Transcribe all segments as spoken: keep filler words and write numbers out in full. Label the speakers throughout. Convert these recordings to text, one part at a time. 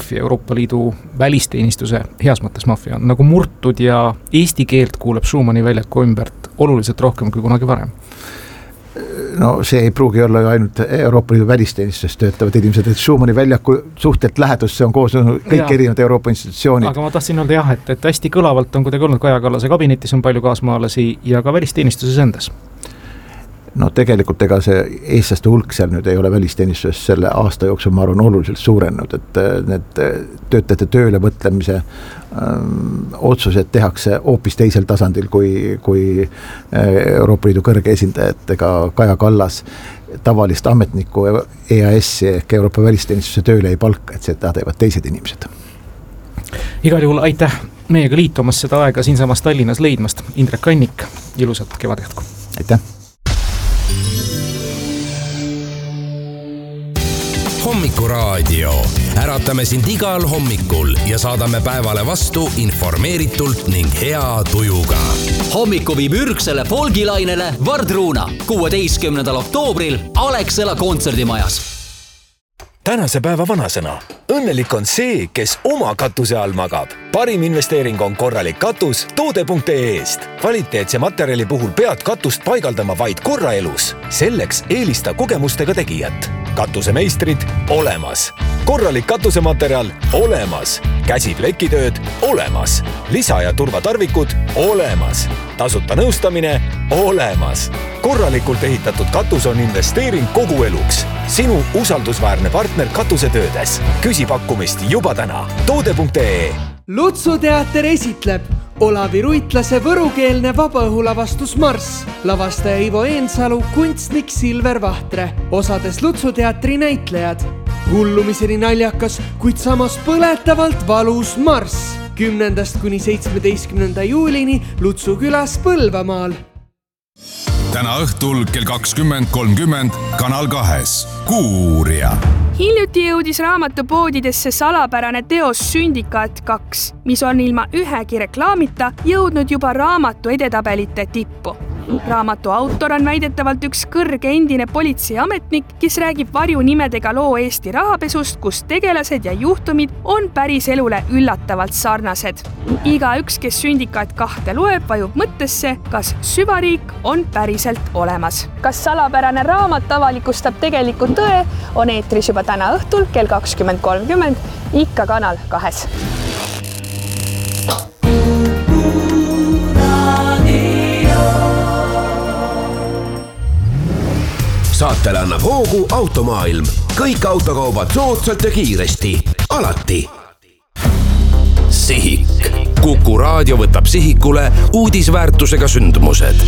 Speaker 1: maffia, Euroopa Liidu välisteenistuse heas mõttes maffia on nagu murtud ja eesti keelt kuuleb Schumanni väljaku ümbert oluliselt rohkem kui kunagi varem.
Speaker 2: No see ei pruugi olla ainult Euroopa Liidu välisteenistuses töötavad inimesed, et Schumanni väljaku suhtelt lähedusse on koos kõik ja. Erinevad Euroopa institutsioonid.
Speaker 1: Aga ma tahtsin öelda jah, et, et hästi kõlavalt on kuidagi olnud Kaja Kallase kabinetis on palju kaasmaalasi ja ka välisteenistuses endas.
Speaker 2: No tegelikult ega see eestlaste hulk seal nüüd ei ole välisteenistuses selle aasta jooksul, ma arvan, oluliselt suurenenud, et need töötajate tööle võtlemise ähm, otsused tehakse hoopis teisel tasandil kui, kui Euroopa Liidu kõrge esindajad ega Kaja Kallas tavalist ametnikku E A S-i ehk Euroopa välisteenistuse tööle ei palka, et seda teevad teised inimesed.
Speaker 1: Igal juhul aitäh meiega liitumas seda aega siinsamas Tallinnas leidmast. Indrek Kannik, ilusat kevadjätku.
Speaker 2: Aitäh!
Speaker 3: Hommikuraadio. Äratame sind igal hommikul ja saadame päevale vastu informeeritult ning hea tujuga.
Speaker 4: Hommiku viib ürgsele folgilainele Vardruuna kuueteistkümnendal oktoobril Alexela kontserdimajas.
Speaker 5: Tänase päeva vanasõna. Õnnelik on see, kes oma katuse all magab. Parim investeering on korralik katus toode punkt ee eest. Kvaliteetse materjali puhul pead katust paigaldama vaid korra elus. Selleks eelista kogemustega tegijat. Katusemeistrid olemas. Korralik katusematerjal olemas. Käsiplekitööd olemas. Lisa- ja turvatarvikud olemas. Tasuta nõustamine olemas. Korralikult ehitatud katus on investeering kogu eluks. Sinu usaldusväärne partner katusetöödes. Küsi pakkumist juba täna. toode punkt ee.
Speaker 6: Lutsuteater esitleb Olavi Ruitlase võrukeelne vabaõhulavastus Marss. Lavastaja Ivo Eensalu, kunstnik Silver Vahtre. Osades Lutsuteatri näitlejad. Hullumiseni naljakas, kuid samas põletavalt valus Marss. kümnendast kuni seitsmeteistkümnenda juulini Lutsu külas Põlvamaal.
Speaker 7: Täna õhtul kell kakskümmend kolmkümmend Kanal kahes. Kuuuurija.
Speaker 8: Hiljuti jõudis raamatupoodidesse salapärane teos Sündikaat kaks, mis on ilma ühegi reklaamita jõudnud juba raamatu edetabelite tippu. Raamatu autor on väidetavalt üks kõrge endine politseiametnik, kes räägib varjunimedega loo Eesti rahapesust, kus tegelased ja juhtumid on päris elule üllatavalt sarnased. Iga üks, kes Sündikaat kahte loeb, vajub mõttesse, kas süvariik on päriselt olemas. Kas salapärane raamat avalikustab tegelikult tõe, on eetris juba täna õhtul kell kakskümmend kolmkümmend, ikka Kanal kahes.
Speaker 3: Saatele annab hoogu Automaailm. Kõik autokaubad soodsalt ja kiiresti. Alati. Sihik. Kuku raadio võtab sihikule uudisväärtusega sündmused.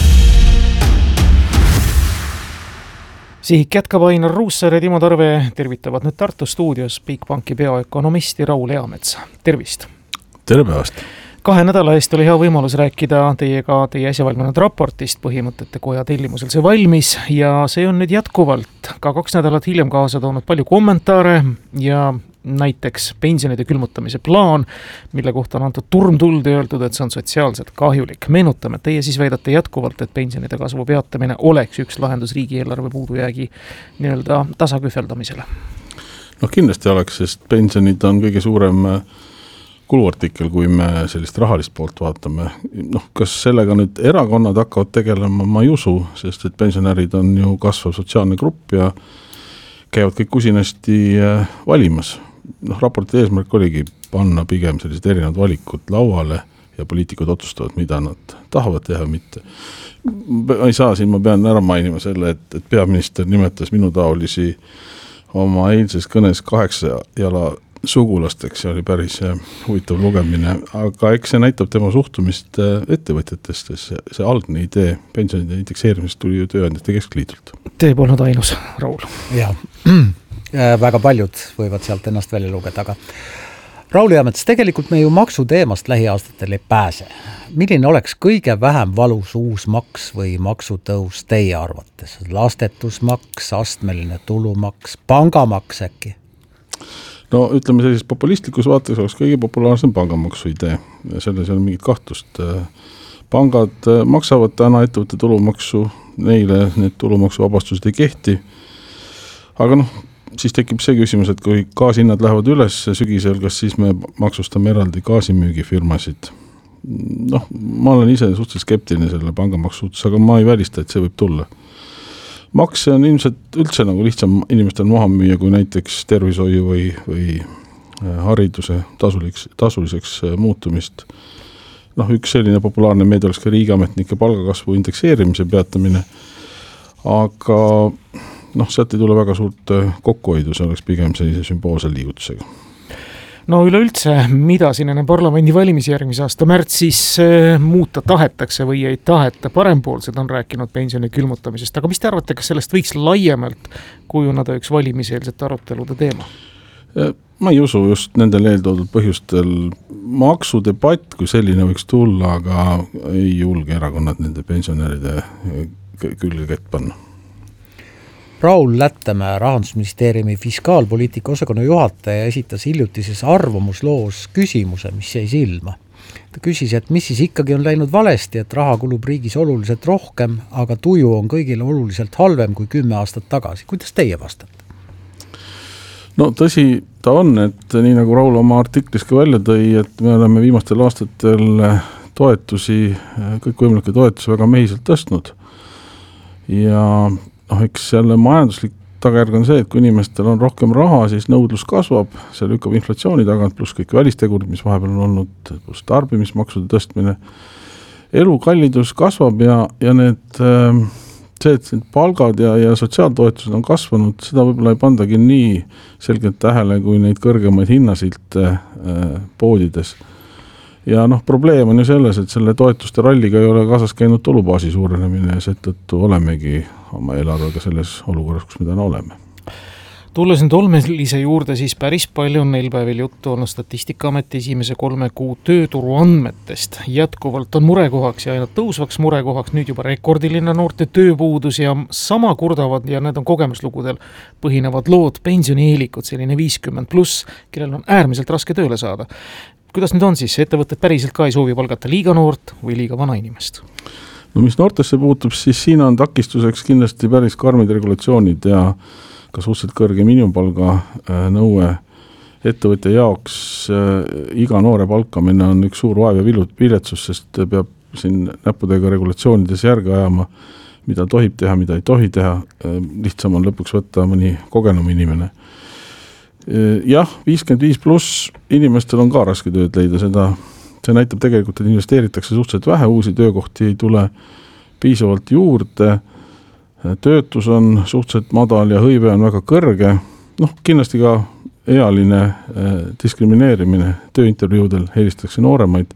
Speaker 1: Sihik jätkab Ainar Ruussaar ja Timo Tarve tervitavad nüüd Tartu stuudios Bigbanki peaökonomisti Raul Eametsa. Tervist!
Speaker 9: Tere päevast!
Speaker 1: Kahe nädala eest oli hea võimalus rääkida teiega teie äsja valminud raportist, põhimõtete koja tellimusel see valmis ja see on nüüd jätkuvalt ka kaks nädalat hiljem kaasa toonud palju kommentaare ja näiteks pensionide külmutamise plaan, mille kohta on antud turmtuld ja öeldud, et see on sotsiaalselt kahjulik. Meenutame, teie siis väidate jätkuvalt, et pensionide kasvu peatamine oleks üks lahendus riigieelarve puudujäägi nii-öelda tasakühveldamisele.
Speaker 9: No kindlasti oleks, sest pensionid on kõige suurem kuluartikkel, kui me sellist rahalist poolt vaatame. Noh, kas sellega nüüd erakonnad hakkavad tegelema, ma ei usu, sest et pensionärid on ju kasvav sotsiaalne grupp ja käivad kõik usinasti valimas. Noh, raporti eesmärk oligi panna pigem sellised erinevad valikud lauale ja poliitikud otsustavad, mida nad tahavad teha või mitte. Ma ei saa siin, ma pean ära mainima selle, et, et peaminister nimetas minu taolisi oma eilses kõnes kaheksa jala sugulasteks ja oli päris huvitav lugemine, aga eks see näitab tema suhtumist ettevõtjatest, see, see algne idee pensionide indekseerimisest tuli ju tööandjate keskliidult.
Speaker 1: Te polnud ainus, Raul.
Speaker 10: Ja, väga paljud võivad sealt ennast välja lugeda, aga Raul Eamets, tegelikult me ju maksuteemast lähiaastatel ei pääse. Milline oleks kõige vähem valus uus maks või maksutõus teie arvates? Lastetusmaks, astmeline tulumaks, pangamaks äkki?
Speaker 9: No ütleme sellises populistlikus vaates oleks kõige populaarsem pangamaksu idee ja selles ei ole mingit kahtlust. Pangad maksavad täna ettevõtte tulumaksu, neile need tulumaksuvabastused ei kehti, aga noh, siis tekib see küsimus, et kui gaasihinnad lähevad üles sügisel, kas siis me maksustame eraldi gaasimüügifirmasid? Noh, ma olen ise suhteliselt skeptiline selle pangamaksu suhtes, aga ma ei välista, et see võib tulla. Makse on ilmselt üldse nagu lihtsam inimestel maha müüa, kui näiteks tervishoiu või, või hariduse tasuliks, tasuliseks muutumist. Noh, üks selline populaarne meede oleks ka riigiametnike palgakasvu indekseerimise peatamine, aga noh, sealt ei tule väga suurt kokkuhoidu, see oleks pigem sellise sümboolse liigutusega.
Speaker 1: No üleüldse, mida siin enne parlamendi valimisi järgmise aasta märtsis muuta tahetakse või ei taheta, parempoolsed on rääkinud pensioni külmutamisest, aga mis te arvate, kas sellest võiks laiemalt kujunada üks valimiseelsete arutelude teema?
Speaker 9: Ma ei usu just nendel eeltoodud põhjustel. Maksudebatt kui selline võiks tulla, aga ei julge erakonnad nende pensionäride külge kett panna.
Speaker 10: Raul Lättemäe, Rahandusministeeriumi fiskaalpoliitika osakonna juhataja, esitas hiljutises arvamusloos küsimuse, mis jäi silma. Ta küsis, et mis siis ikkagi on läinud valesti, et raha kulub riigis oluliselt rohkem, aga tuju on kõigil oluliselt halvem kui kümme aastat tagasi. Kuidas teie vastate?
Speaker 9: No tõsi ta on, et nii nagu Raul oma artiklis ka välja tõi, et me oleme viimastel aastatel toetusi, kõik võimalikke toetusi väga mehiselt tõstnud. Ja noh, eks jälle majanduslik tagajärg on see, et kui inimestel on rohkem raha, siis nõudlus kasvab, see lükkab inflatsiooni tagant, pluss kõik välistegurid, mis vahepeal on olnud, pluss tarbimismaksude tõstmine. Elukallidus kasvab ja, ja need, see, et palgad ja, ja sotsiaaltoetused on kasvanud, seda võib-olla ei pandagi nii selgelt tähele kui neid kõrgemaid hinnasilte poodides. Ja noh, probleem on ju selles, et selle toetuste ralliga ei ole kaasas käinud tulubaasi suurenemine ja seetõttu olemegi oma eelarvega selles olukorras, kus me täna oleme.
Speaker 1: Tulles nüüd olmelise juurde, siis päris palju on neil päevil juttu olnud Statistikaameti esimese kolme kuu tööturu andmetest. Jätkuvalt on murekohaks ja ainult tõusvaks murekohaks nüüd juba rekordiline noorte tööpuudus ja sama kurdavad ja need on kogemuslugudel põhinevad lood pensionieelikud, selline viiskümmend pluss, kellel on äärmiselt raske tööle saada. Kuidas nüüd on siis? Ettevõtted päriselt ka ei soovi palgata liiga noort või liiga vana inimest?
Speaker 9: No mis noortesse puutub, siis siin on takistuseks kindlasti päris karmid regulatsioonid ja ka suhteliselt kõrge miinimumpalga nõue ettevõtja jaoks. Iga noore palkamine on üks suur vaev ja viletsus, sest peab siin näppudega regulatsioonides järge ajama, mida tohib teha, mida ei tohi teha. Lihtsam on lõpuks võtta mõni kogenum inimene. Jah, viiskümmend viis pluss inimestel on ka raske tööd leida, seda, see näitab tegelikult, et investeeritakse suhteliselt vähe, uusi töökohti ei tule piisavalt juurde, töötus on suhteliselt madal ja hõive on väga kõrge, noh, kindlasti ka ealine diskrimineerimine tööintervjuudel, helistatakse nooremaid.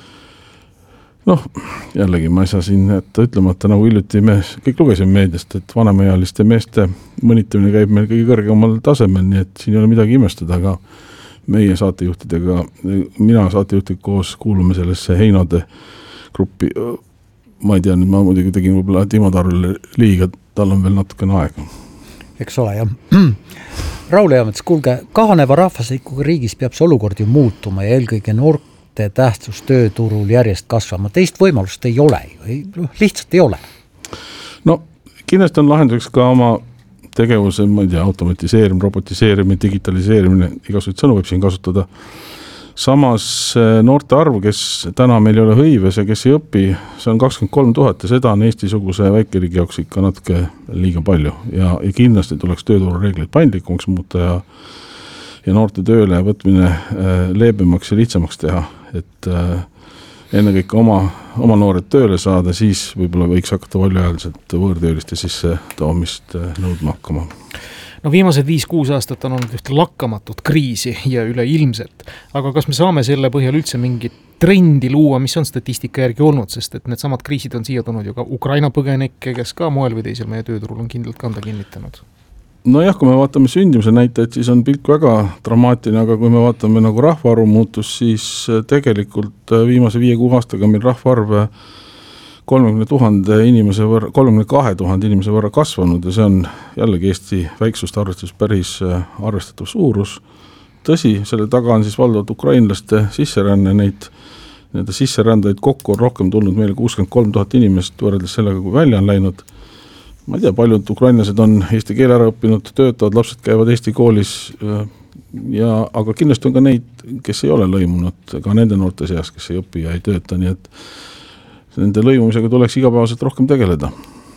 Speaker 9: Noh, jällegi ma ei saa siin ette ütlemata, nagu hiljuti me kõik lugesime meediast, et vanemaealiste meeste mõnitamine käib meil kõige kõrgemal tasemel, nii et siin ei ole midagi imestada, aga meie saatejuhtidega, mina saatejuhtiga koos kuulume sellesse heinade gruppi. Ma ei tea, nüüd ma muidugi tegin võib-olla Timo Tarule liiga, tal on veel natukene aega.
Speaker 10: Eks ole, jah. Raul Eamets, kuulge, kahaneva rahvastikuga riigis peab see olukord ju muutuma ja eelkõige noor tähtsus tööturul järjest kasvama. Teist võimalust ei ole, lihtsalt ei ole.
Speaker 9: No kindlasti on lahenduseks ka oma tegevuse, ma ei tea, automatiseerimine, robotiseerimine, digitaliseerimine, igasuguseid sõnu võib siin kasutada. Samas noorte arv, kes täna meil ei ole hõives ja kes ei õpi, see on kakskümmend kolm tuhat ja seda on Eesti-suguse väikeriigi jaoks ikka natuke liiga palju ja, ja kindlasti tuleks tööturu reeglid paindlikumaks muuta ja ja noorte tööle võtmine leebemaks ja lihtsamaks teha, et ennekõike oma, oma noored tööle saada, siis võib-olla võiks hakata valjuajaliselt võõrtööliste sisse toomist nõudma hakkama.
Speaker 1: No viimased viis-kuus aastat on olnud ühte lakkamatut kriisi ja üleilmselt, aga kas me saame selle põhjal üldse mingit trendi luua, mis on statistika järgi olnud, sest et need samad kriisid on siia tulnud ju ka Ukraina põgenikke, kes ka moel või teisel meie tööturul on kindlalt kanda kinnitanud.
Speaker 9: No jah, kui me vaatame sündimuse näitajad, siis on pilt väga dramaatiline, aga kui me vaatame nagu rahvaarvu muutus, siis tegelikult viimase viie kuu aastaga meil rahvaarv kolmekümne tuhande inimese võrra, kolmekümne kahe tuhande inimese võrra kasvanud ja see on jällegi Eesti väiksust arvestus päris arvestatav suurus. Tõsi, selle taga on siis valdavalt ukrainlaste sisseränne, neid nende sisserändajaid kokku on rohkem tulnud meile kuuskümmend kolm tuhat inimest võrreldes sellega, kui välja on läinud. ma ei tea, paljud ukrainlased on eesti keele ära õppinud, töötavad, lapsed käivad Eesti koolis ja aga kindlasti on ka neid, kes ei ole lõimunud, ka nende noorte seas, kes ei õpi ja ei tööta, nii et nende lõimumisega tuleks igapäevaselt rohkem tegeleda.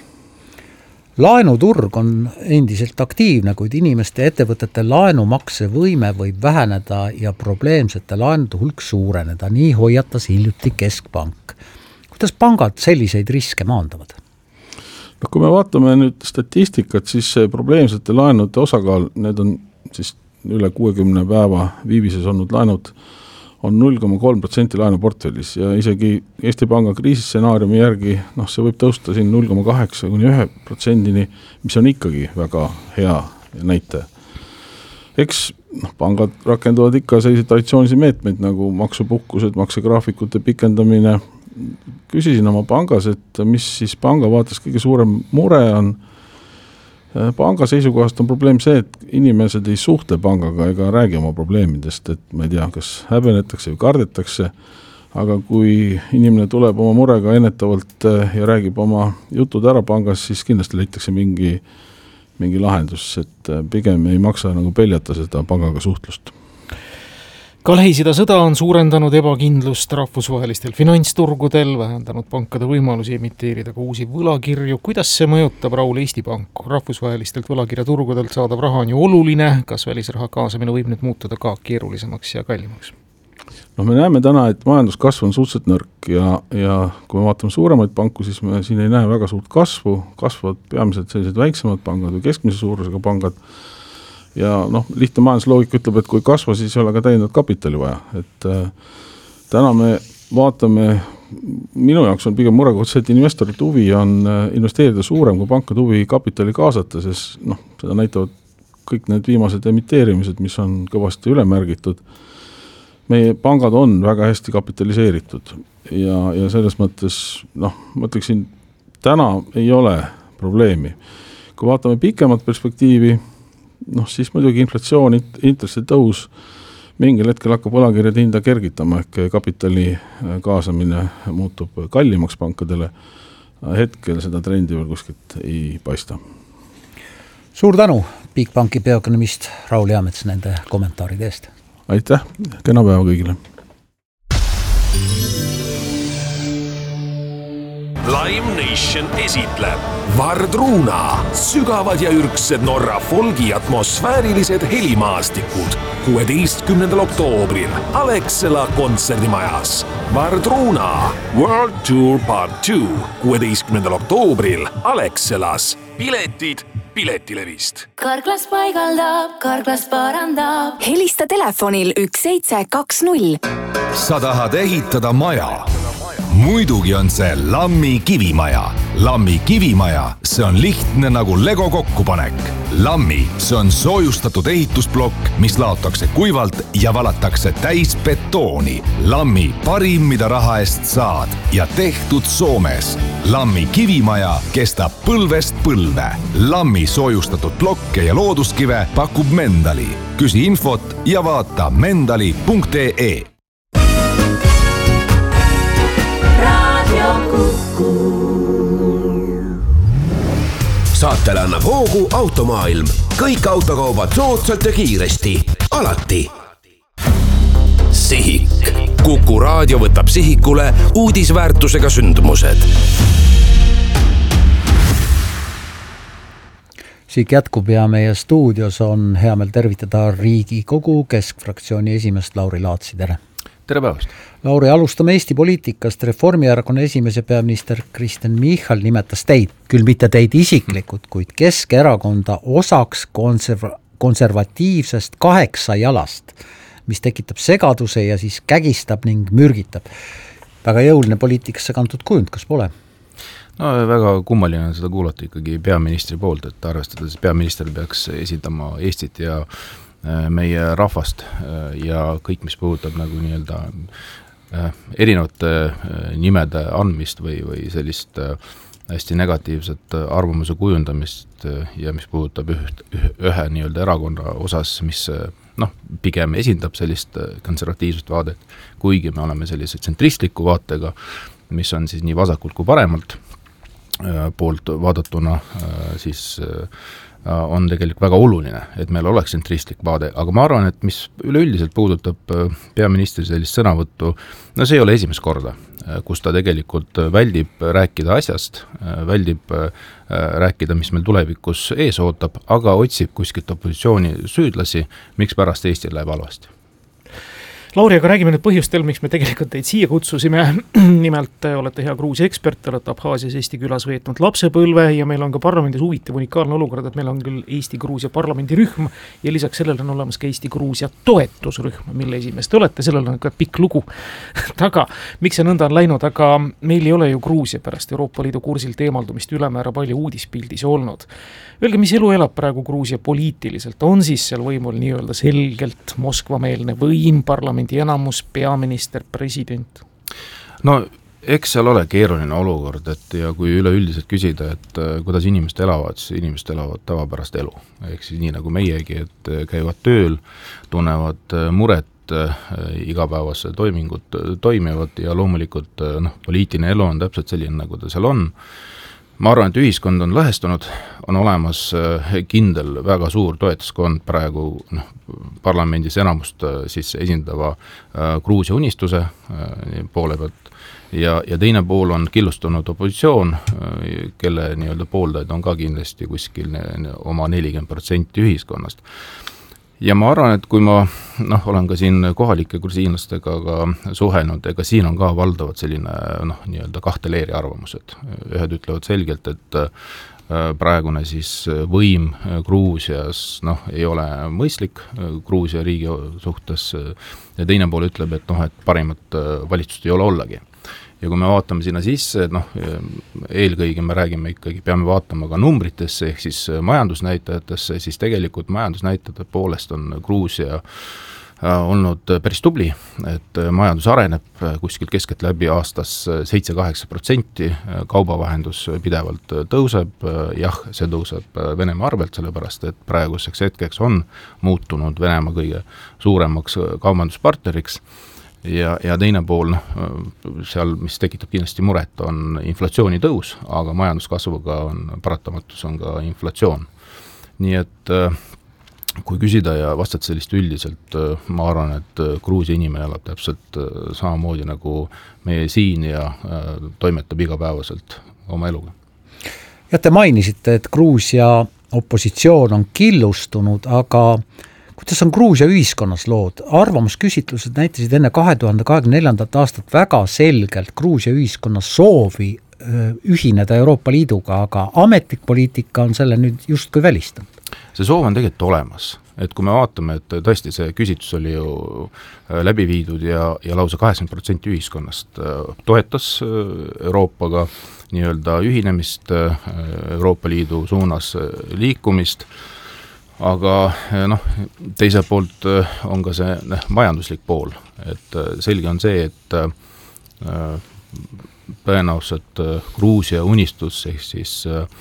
Speaker 10: Laenuturg on endiselt aktiivne, kuid inimeste ettevõtete laenumakse võime võib väheneda ja probleemsete laenude hulk suureneda, nii hoiatas hiljuti Keskpank. Kuidas pangad selliseid riske maandavad?
Speaker 9: No, kui me vaatame nüüd statistikat, siis probleemsete laenude osakaal, need on siis üle kuuekümne päeva viivises olnud laenud, on null koma kolm protsenti laenuportfellis ja isegi Eesti Panga kriisistsenaariumi järgi, noh, see võib tõusta siin null koma kaheksa kuni ühe protsendini, mis on ikkagi väga hea näite. Eks noh, pangad rakenduvad ikka selliseid traditsioonilisi meetmeid nagu maksupuhkused, maksegraafikute pikendamine. Küsisin oma pangas, et mis siis panga vaates kõige suurem mure on. Panga seisukohast on probleem see, et inimesed ei suhtle pangaga ega räägi oma probleemidest, et ma ei tea, kas häbenetakse või kardetakse, aga kui inimene tuleb oma murega ennetavalt ja räägib oma jutud ära pangas, siis kindlasti leitakse mingi, mingi lahendus, et pigem ei maksa nagu peljata seda pangaga suhtlust.
Speaker 1: Ka Lähis-Ida sõda on suurendanud ebakindlust rahvusvahelistel finantsturgudel, vähendanud pankade võimalusi emiteerida ka uusi võlakirju. Kuidas see mõjutab, Raul, Eesti Panku? Rahvusvahelistelt võlakirjaturgudelt saadav raha on ju oluline, kas välisraha kaasamine võib nüüd muutuda ka keerulisemaks ja kallimaks?
Speaker 9: No me näeme täna, et majanduskasv on suhteliselt nõrk ja, ja kui me vaatame suuremaid panku, siis me siin ei näe väga suurt kasvu, kasvavad peamiselt sellised väiksemad pangad või keskmise suurusega pangad. Ja noh, lihtne majandusloogika ütleb, et kui kasva, siis ei ole ka täiendavat kapitali vaja. Et äh, täna me vaatame, minu jaoks on pigem murekoht see, et investorite huvi on investeerida suurem kui pankade huvi kapitali kaasata, sest noh, seda näitavad kõik need viimased emiteerimised, mis on kõvasti ülemärgitud. Meie pangad on väga hästi kapitaliseeritud ja, ja selles mõttes, noh, ma ütleksin, täna ei ole probleemi. Kui vaatame pikemat perspektiivi, noh, siis muidugi inflatsioon, intressi tõus, mingil hetkel hakkab võlakirjade hinda kergitama, ehk kapitali kaasamine muutub kallimaks pankadele. Hetkel seda trendi veel kuskilt ei paista.
Speaker 10: Suur tänu, Bigbanki peaökonomist Raul Eamets nende kommentaaride eest.
Speaker 9: Aitäh, kena päeva kõigile.
Speaker 11: Lime Nation esitleb Vardruna, sügavad ja ürksed Norra folgi atmosfäärilised helimaastikud kuueteistkümnendal oktoobril Alexela kontserdimajas. Vardruna World Tour Part two kuueteistkümnendal oktoobril Alexelas. Piletid Piletilevist.
Speaker 12: Karklas paigaldab, Karklas parandab. Helista telefonil üks seitse kaks null.
Speaker 13: Sa tahad ehitada maja? Muidugi on see Lammi kivimaja. Lammi kivimaja, see on lihtne nagu Lego kokkupanek. Lammi, see on soojustatud ehitusblokk, mis laotakse kuivalt ja valatakse täis betooni. Lammi parim, mida raha eest saad ja tehtud Soomes. Lammi kivimaja kestab põlvest põlve. Lammi soojustatud blokke ja looduskive pakub Mendali. Küsi infot ja vaata mendali punkt ee.
Speaker 3: Saatele annab hoogu Automaailm. Kõik autokaubad soodsalt ja kiiresti. Alati. Sihik. Kuku raadio võtab sihikule uudisväärtusega sündmused.
Speaker 10: Siik jätkub ja meie stuudios on hea meel tervitada Riigikogu keskfraktsiooni esimest Lauri Laatsi. Tere.
Speaker 14: Tere päevast.
Speaker 10: Lauri, alustame Eesti poliitikast. Reformierakonna esimese peaminister Kristen Michal nimetas teid, küll mitte teid isiklikult, kuid Keskerakonda osaks konserv- konservatiivsest kaheksa jalast, mis tekitab segaduse ja siis kägistab ning mürgitab. Väga jõuline poliitikasse kantud kujund, kas pole?
Speaker 14: No väga kummaline on seda kuulata ikkagi peaministri poolt, et arvestades peaminister peaks esindama Eestit ja meie rahvast ja kõik, mis puudutab nagu nii-öelda erinevate nimede andmist või, või sellist hästi negatiivset arvamuse kujundamist ja mis puudutab üht, ühe nii-öelda erakonna osas, mis noh, pigem esindab sellist konservatiivset vaadet, kuigi me oleme sellise tsentristliku vaatega, mis on siis nii vasakult kui paremalt. poolt vaadatuna siis on tegelikult väga oluline, et meil oleks tsentristlik vaade, aga ma arvan, et mis üleüldiselt puudutab peaministri sellist sõnavõttu, no see ei ole esimest korda, kus ta tegelikult väldib rääkida asjast, väldib rääkida, mis meil tulevikus ees ootab, aga otsib kuskilt opositsiooni süüdlasi, miks pärast Eestil läheb halvasti.
Speaker 1: Lauri, aga räägime nüüd põhjustel, miks me tegelikult teid siia kutsusime. Nimelt olete hea Gruusia ekspert, olete Abhaasias Eesti külas veetnud lapsepõlve ja meil on ka parlamendis huvitav unikaalne olukord, et meil on küll Eesti-Gruusia parlamendirühm ja lisaks sellele on olemas ka Eesti-Gruusia toetusrühm, mille esimees te olete, sellel on ka pikk lugu taga. Miks see nõnda on läinud, aga meil ei ole ju Gruusia pärast Euroopa Liidu kursilt eemaldumist ülemäära palju uudispildis olnud. Öelge, mis elu elab praegu Gruusia poliitiliselt? On siis seal võimul nii-öelda selgelt Moskva-meelne võim, parlamendi enamus, peaminister, president?
Speaker 14: No eks seal ole keeruline olukord, et ja kui üleüldiselt küsida, et kuidas inimesed elavad, siis inimesed elavad tavapärast elu. Ehk siis nii nagu meiegi, et käivad tööl, tunnevad muret, igapäevase toimingud toimivad ja loomulikult noh, poliitiline elu on täpselt selline, nagu ta seal on. Ma arvan, et ühiskond on lõhestunud, on olemas kindel väga suur toetuskond praegu noh, parlamendis enamust siis esindava Gruusia unistuse poole pealt ja, ja teine pool on killustunud opositsioon, kelle nii-öelda pooldajaid on ka kindlasti kuskil oma nelikümmend protsenti ühiskonnast. Ja ma arvan, et kui ma noh, olen ka siin kohalike grusiinlastega ka suhelnud, ega siin on ka valdavad selline noh, nii-öelda kahte leeri arvamused. Ühed ütlevad selgelt, et praegune siis võim Gruusias noh, ei ole mõistlik Gruusia riigi suhtes ja teine pool ütleb, et noh, et parimat valitsust ei ole ollagi. Ja kui me vaatame sinna sisse, et noh, eelkõige me räägime ikkagi, peame vaatama ka numbritesse, ehk siis majandusnäitajatesse, siis tegelikult majandusnäitajate poolest on Gruusia olnud päris tubli, et majandus areneb kuskilt keskelt läbi aastas seitse kaheksa protsenti, kaubavahendus pidevalt tõuseb, jah, see tõuseb Venemaa arvelt, sellepärast et praeguseks hetkeks on muutunud Venemaa kõige suuremaks kaubanduspartneriks. Ja, ja teine pool, noh, seal, mis tekitab kindlasti muret, on inflatsiooni tõus, aga majanduskasvuga on paratamatus on ka inflatsioon. Nii et kui küsida ja vastata sellist üldiselt, ma arvan, et Gruusia inimene elab täpselt samamoodi nagu meie siin ja toimetab igapäevaselt oma eluga.
Speaker 10: Ja te mainisite, et Gruusia opositsioon on killustunud, aga kuidas on Gruusia ühiskonnas lood? Arvamusküsitlused näitasid enne kahe tuhande kahekümne neljandat aastat väga selgelt Gruusia ühiskonnas soovi ühineda Euroopa Liiduga, aga ametlik poliitika on selle nüüd justkui välistanud.
Speaker 14: See soov on tegelikult olemas, et kui me vaatame, et tõesti see küsitlus oli ju läbi viidud ja, ja lausa kaheksakümmend protsenti ühiskonnast toetas Euroopaga nii-öelda ühinemist, Euroopa Liidu suunas liikumist, aga noh, teise poolt on ka see noh, majanduslik pool, et selge on see, et tõenäoliselt Gruusia unistus, ehk siis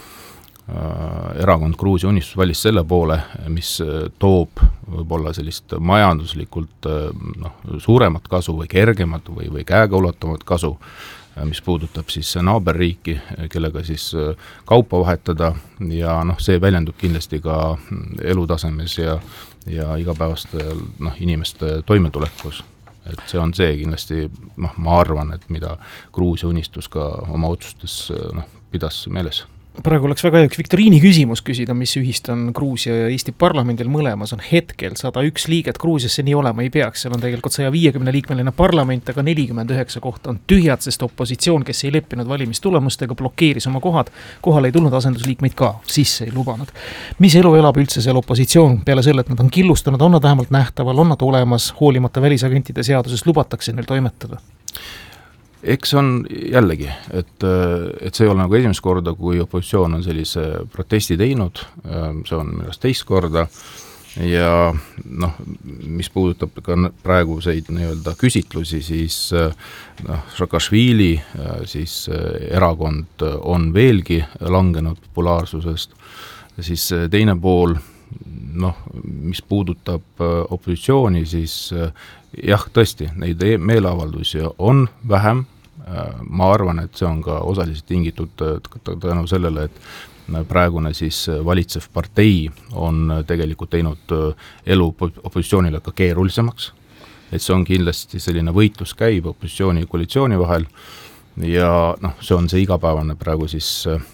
Speaker 14: erakond Gruusia unistus valis selle poole, mis toob võib-olla sellist majanduslikult noh, suuremat kasu või kergemat või, või käega ulatavat kasu, mis puudutab siis naaberriiki, kellega siis kaupa vahetada ja noh, see väljendub kindlasti ka elutasemes ja, ja igapäevastel noh, inimeste toimetulekus. Et see on see kindlasti, noh, ma arvan, et mida Gruusia unistus ka oma otsustes noh, pidas meeles.
Speaker 1: Praegu oleks väga üks viktoriini küsimus küsida, mis ühist on Gruusia ja Eesti parlamendil mõlemas on hetkel sada üks liiget, Gruusiasse nii olema ei peaks, seal on tegelikult saja viiekümne liikmeline parlament, aga nelikümmend üheksa kohta on tühjad, sest opositsioon, kes ei leppinud valimistulemustega, blokeeris oma kohad, kohal ei tulnud asendusliikmeid ka, sisse ei lubanud. Mis elu elab üldse seal opositsioon peale selle, et nad on killustunud, on nad vähemalt nähtaval, on nad olemas, hoolimata välisagentide seadusest lubatakse neil toimetada?
Speaker 14: Eks on jällegi, et, et see ei ole nagu esimest korda, kui opositsioon on sellise protesti teinud, see on millest teist korda ja noh, mis puudutab ka praeguseid nii-öelda küsitlusi, siis noh, Saakašvili siis erakond on veelgi langenud populaarsusest, siis teine pool, noh, mis puudutab opositsiooni, siis jah, tõesti, neid meeleavaldusi on vähem, Ma arvan, et see on ka osaliselt tingitud tänu sellele, et praegune siis valitsev partei on tegelikult teinud elu opositsioonile ka keerulisemaks. Et see on kindlasti selline võitlus käib opositsiooni ja koalitsiooni vahel ja noh, see on see igapäevane praegu siis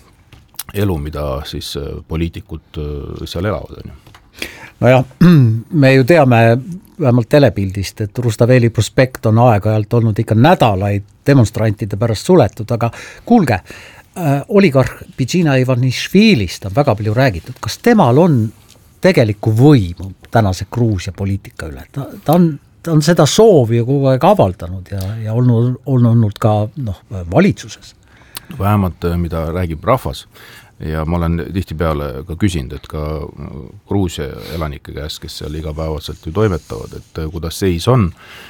Speaker 14: elu, mida siis poliitikud seal elavad.
Speaker 10: Nojah, me ju teame vähemalt telepildist, et Rustaveeli prospekt on aeg-ajalt olnud ikka nädalaid demonstrantide pärast suletud, aga kuulge, äh, oligarh Bidzina Ivanišvilist on väga palju räägitud. Kas temal on tegelikku võimu tänase Gruusia poliitika üle? Ta, ta, on, ta on seda soovi ju kogu aeg avaldanud ja, ja olnud, on olnud ka noh, valitsuses.
Speaker 14: Vähemalt, mida räägib rahvas. Ja ma olen tihtipeale ka küsinud, et ka Gruusia elanike käest, kes seal igapäevaselt ju toimetavad, et kuidas seis on.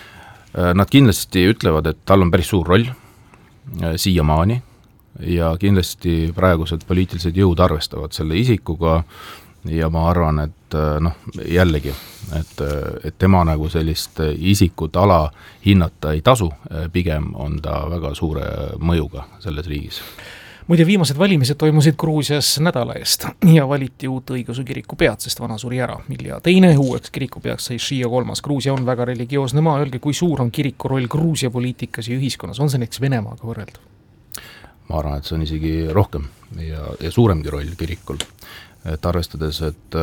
Speaker 14: Nad kindlasti ütlevad, et tal on päris suur roll siiamaani ja kindlasti praegused poliitilised jõud arvestavad selle isikuga ja ma arvan, et noh, jällegi, et, et tema nagu sellist isikut ala hinnata ei tasu, pigem on ta väga suure mõjuga selles riigis.
Speaker 1: Muide, viimased valimised toimusid Gruusias nädala eest ja valiti uut õigeusu kiriku pead, sest vana suri ära. Milja teine uueks kiriku peaks sai Shia kolmas. Gruusia on väga religioosne maa. Öelge, kui suur on kiriku roll Gruusia poliitikas ja ühiskonnas? On see näiteks Venemaaga võrreldav?
Speaker 14: Ma arvan, et see on isegi rohkem ja, ja suuremgi roll kirikul. Et arvestades, et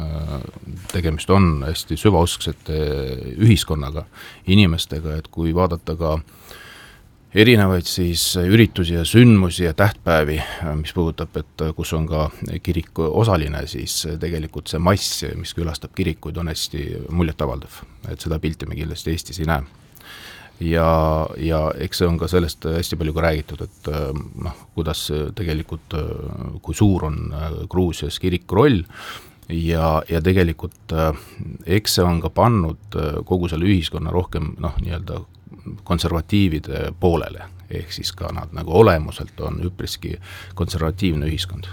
Speaker 14: tegemist on hästi süvausksete ühiskonnaga, inimestega, et kui vaadata ka erinevaid siis üritusi ja sündmusi ja tähtpäevi, mis puudutab, et kus on ka kirik osaline, siis tegelikult see mass, mis külastab kirikuid, on hästi muljetavaldav. Et seda pilti me kindlasti Eestis ei näe. Ja, ja eks see on ka sellest hästi palju ka räägitud, et noh, kuidas tegelikult, kui suur on Gruusias kiriku roll ja, ja tegelikult eks see on ka pannud kogu selle ühiskonna rohkem noh, nii-öelda konservatiivide poolele, ehk siis ka nad nagu olemuselt on üpriski konservatiivne ühiskond.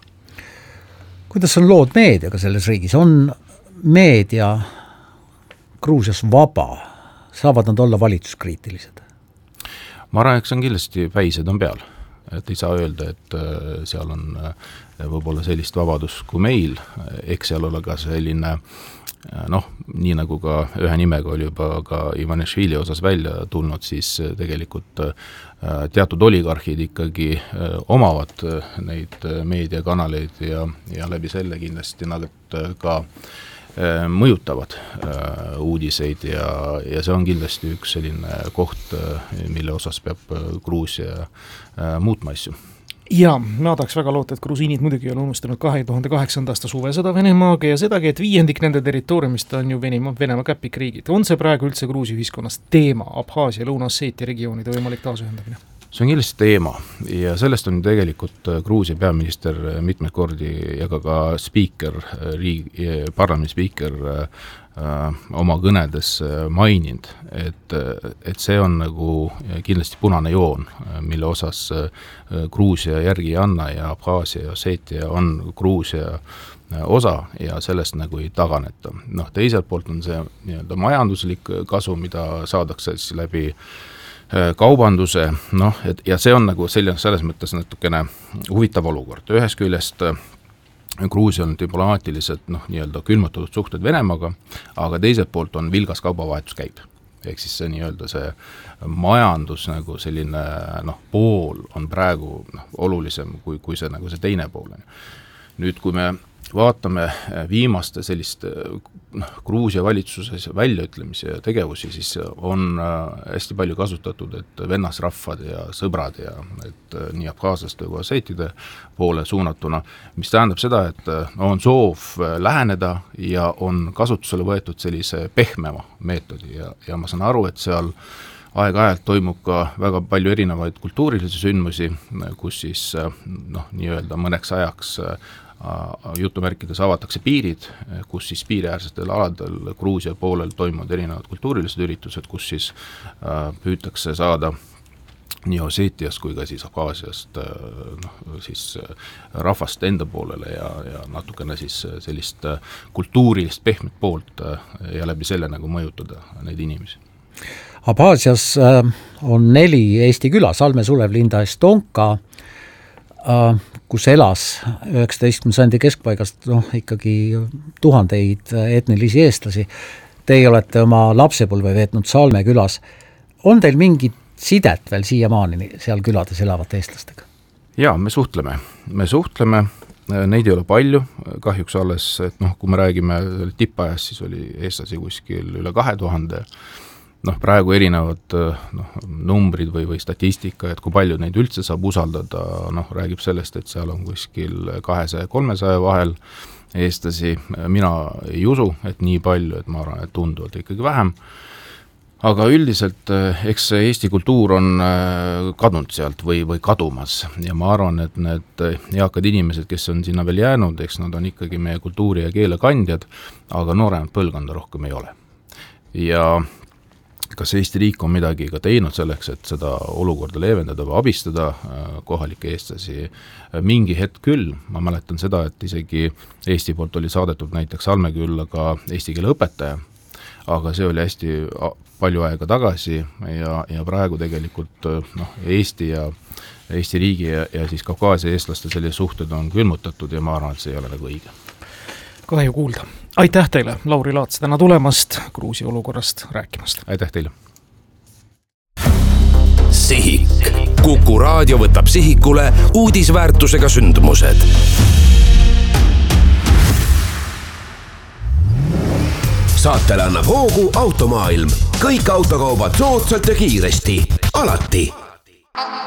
Speaker 10: Kuidas on lood meediaga selles riigis? On meedia Gruusias vaba? Saavad nad olla valitsuskriitilised?
Speaker 14: Ma arvan, et see on kindlasti päised on peal. Et ei saa öelda, et seal on võib-olla sellist vabadust kui meil. Eks seal ole ka selline noh, nii nagu ka ühe nimega oli juba ka Ivanišvili osas välja tulnud, siis tegelikult teatud oligarhid ikkagi omavad neid meediakanaleid ja, ja läbi selle kindlasti nad ka mõjutavad uudiseid ja, ja see on kindlasti üks selline koht, mille osas peab Gruusia muutma asju.
Speaker 1: Ja, ma tahaks väga loota, et grusiinid muidugi on unustanud kahe tuhande kaheksanda aasta suvesõda Venemaaga ja sedagi, et viiendik nende territooriumist on ju Venemaa, Venemaa käpikriigid. On see praegu üldse Gruusia ühiskonnas teema, Abhaasia, Lõuna-Osseetia regioonide võimalik taasühendamine?
Speaker 14: See on kindlasti teema ja sellest on tegelikult Gruusia peaminister mitmeid kordi ja ka, ka spiiker, riigi, parlamendi spiiker oma kõnedes maininud, et, et see on nagu kindlasti punane joon, mille osas Gruusia järgi ei anna ja Abhaasia ja Osseetia on Gruusia osa ja sellest nagu ei taganeta. Noh, teiselt poolt on see nii-öelda majanduslik kasu, mida saadakse siis läbi kaubanduse, noh, et, ja see on nagu selline, selles mõttes natukene huvitav olukord. Ühest küljest Gruusia on diplomaatiliselt noh, nii-öelda külmutatud suhted Venemaaga, aga teiselt poolt on vilgas kaubavahetus käib. Ehk siis see nii-öelda see majandus nagu selline noh, pool on praegu noh, olulisem kui, kui see, nagu see teine pool. Nüüd, kui me vaatame viimaste sellist noh, Gruusia valitsuses väljaütlemisi ja tegevusi, siis on hästi palju kasutatud, et vennasrahvad ja sõbrad ja et nii abhaaslaste kui osseetide poole suunatuna, mis tähendab seda, et on soov läheneda ja on kasutusele võetud sellise pehmema meetodi ja, ja ma saan aru, et seal aeg-ajalt toimub ka väga palju erinevaid kultuurilisi sündmusi, kus siis noh, nii-öelda mõneks ajaks jutumärkides avatakse piirid, kus siis piiriäärsetel aladel Gruusia poolel toimuvad erinevad kultuurilised üritused, kus siis püütakse saada nii Osseetiast kui ka siis Abhaasiast noh, siis rahvast enda poolele ja, ja natukene siis sellist kultuurilist pehmet poolt ja läbi selle nagu mõjutada neid inimesi.
Speaker 10: Abhaasias on neli Eesti küla, Salme, Sulev, Linda, Estonka, kus elas üheksateistkümnenda sajandi keskpaigast noh, ikkagi tuhandeid etnilisi eestlasi. Teie olete oma lapsepõlve veetnud Salme külas. On teil mingit sidet veel siiamaani seal külades elavate eestlastega?
Speaker 14: Jaa, me suhtleme. Me suhtleme, neid ei ole palju, kahjuks alles, et noh, kui me räägime tippajas, siis oli eestlasi kuskil üle kahe tuhande. Noh, praegu erinevad noh, numbrid või, või statistika, et kui palju neid üldse saab usaldada, noh, räägib sellest, et seal on kuskil kahesaja kolmesaja vahel eestlasi. Mina ei usu, et nii palju, et ma arvan, et tunduvalt ikkagi vähem. Aga üldiselt, eks Eesti kultuur on kadunud sealt või, või kadumas ja ma arvan, et need eakad inimesed, kes on sinna veel jäänud, eks nad on ikkagi meie kultuuri ja keele kandjad, aga nooremat põlvkonda rohkem ei ole. Ja kas Eesti riik on midagi ka teinud selleks, et seda olukorda leevendada või abistada kohalike eestlasi? Mingi hetk küll, ma mäletan seda, et isegi Eesti poolt oli saadetud näiteks Salmekülla ka eesti keele õpetaja, aga see oli hästi palju aega tagasi ja, ja praegu tegelikult noh, Eesti ja Eesti riigi ja, ja siis Kaukaasia eestlaste sellised suhted on külmutatud ja ma arvan, et see ei ole nagu õige.
Speaker 1: Kahju kuulda. Aitäh teile, Lauri Laats, täna tulemast Gruusia olukorrast rääkimast.
Speaker 14: Aitäh teile.
Speaker 3: Sihik. Kuku raadio võtab sihikule uudisväärtusega sündmused. Saatele annab hoogu Automaailm. Kõik autokaubad soodsalt ja kiiresti. Alati.